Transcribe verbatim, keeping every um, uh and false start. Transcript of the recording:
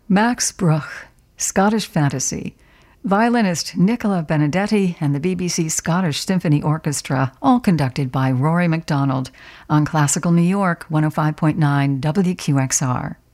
Max Bruch, Scottish Fantasy. Violinist Nicola Benedetti and the B B C Scottish Symphony Orchestra, all conducted by Rory MacDonald, on Classical New York one oh five point nine W Q X R.